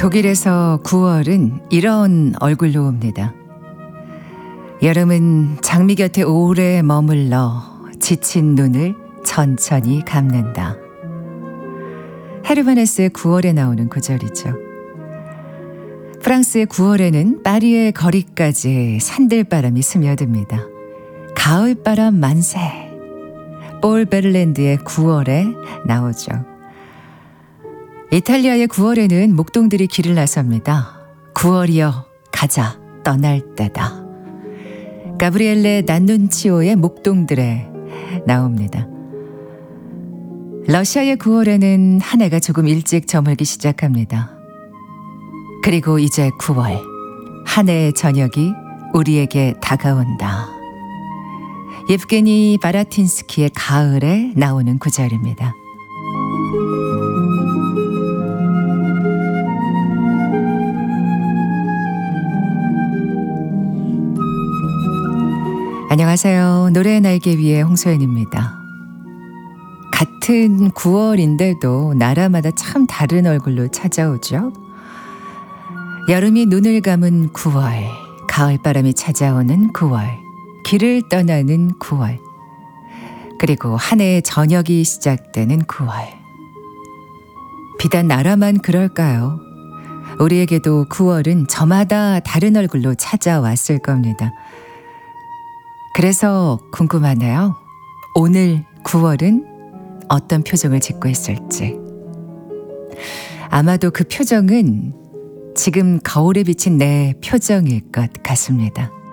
독일에서 9월은 이런 얼굴로 옵니다. 여름은 장미 곁에 오래 머물러 지친 눈을 천천히 감는다. 헤르만헤스의 9월에 나오는 구절이죠. 프랑스의 9월에는 파리의 거리까지 산들바람이 스며듭니다. 가을바람 만세. 폴 베를랜드의 9월에 나오죠. 이탈리아의 9월에는 목동들이 길을 나섭니다. 9월이여 가자 떠날 때다. 가브리엘레 난눈치오의 목동들에 나옵니다. 러시아의 9월에는 한 해가 조금 일찍 저물기 시작합니다. 그리고 이제 9월, 한 해의 저녁이 우리에게 다가온다. 예브게니 바라틴스키의 가을에 나오는 구절입니다. 안녕하세요. 노래의 날개 위의 홍소연입니다. 같은 9월인데도 나라마다 참 다른 얼굴로 찾아오죠. 여름이 눈을 감은 9월, 가을바람이 찾아오는 9월, 길을 떠나는 9월, 그리고 한 해의 저녁이 시작되는 9월. 비단 나라만 그럴까요? 우리에게도 9월은 저마다 다른 얼굴로 찾아왔을 겁니다. 그래서 궁금하네요. 오늘 9월은 어떤 표정을 짓고 있을지. 아마도 그 표정은 지금 거울에 비친 내 표정일 것 같습니다.